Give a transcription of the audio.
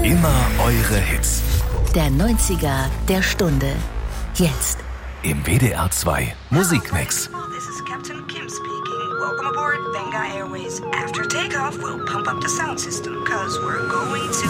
Immer eure Hits. Der 90er der Stunde. Jetzt. Im WDR 2 Musikmix. This is Captain Kim speaking. Welcome aboard Benga Airways. After takeoff, we'll pump up the sound system, cause we're going to